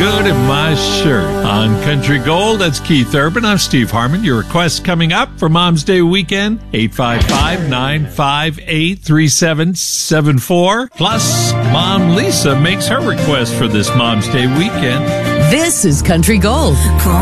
good in my shirt. On Country Gold, that's Keith Urban. I'm Steve Harmon. Your requests coming up for Mom's Day weekend, 855-958-3774. Plus, Mom Lisa makes her request for this Mom's Day weekend. This is Country Gold.